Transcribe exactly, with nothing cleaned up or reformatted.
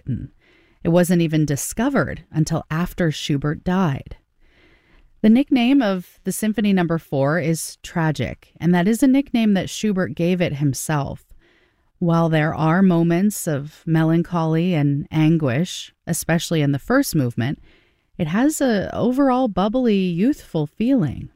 written. It wasn't even discovered until after Schubert died. The nickname of the Symphony Number four is Tragic, and that is a nickname that Schubert gave it himself. While there are moments of melancholy and anguish, especially in the first movement, it has an overall bubbly, youthful feeling.